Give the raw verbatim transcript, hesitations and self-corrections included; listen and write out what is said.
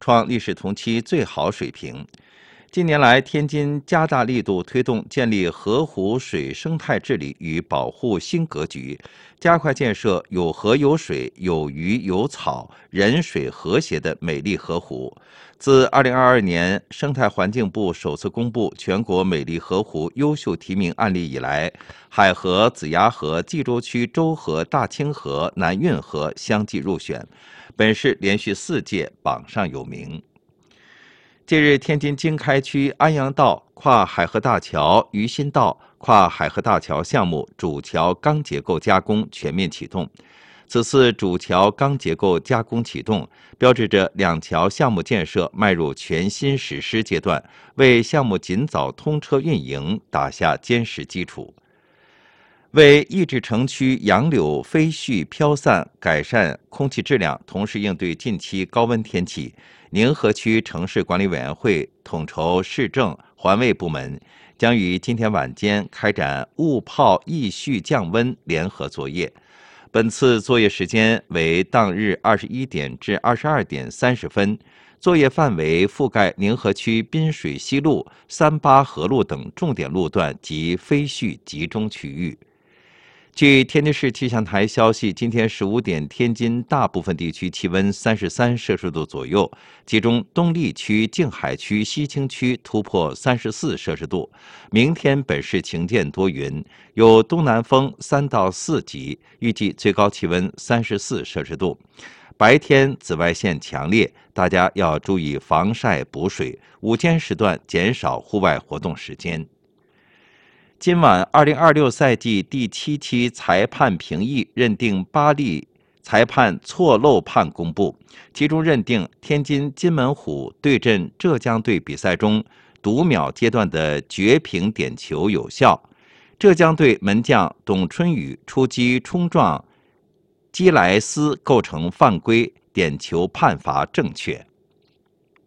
创历史同期最好水平。近年来，天津加大力度推动建立河湖水生态治理与保护新格局，加快建设有河有水、有鱼有草、人水和谐的美丽河湖。自二零二二年生态环境部首次公布全国美丽河湖优秀提名案例以来，海河、子牙河、冀州区周河、大清河、南运河相继入选，本市连续四届榜上有名。近日，天津经开区安阳道跨海河大桥、鱼心道跨海河大桥项目主桥钢结构加工全面启动。此次主桥钢结构加工启动，标志着两桥项目建设迈入全新实施阶段，为项目尽早通车运营打下坚实基础。为抑制城区杨柳飞絮飘散，改善空气质量，同时应对近期高温天气，宁河区城市管理委员会统筹市政、环卫部门，将于今天晚间开展雾泡抑絮降温联合作业。本次作业时间为当日二十一点至二十二点三十分，作业范围覆盖宁河区滨水西路、三八河路等重点路段及飞絮集中区域。据天津市气象台消息，今天十五点，天津大部分地区气温三十三摄氏度左右，其中东丽区、静海区、西青区突破三十四摄氏度。明天本市晴间多云，有东南风三到四级，预计最高气温三十四摄氏度。白天紫外线强烈，大家要注意防晒补水，午间时段减少户外活动时间。今晚二零二六赛季第七期裁判评议认定八例裁判错漏判公布，其中认定天津金门虎对阵浙江队比赛中读秒阶段的绝平点球有效，浙江队门将董春雨出击冲撞基莱斯构成犯规，点球判罚正确。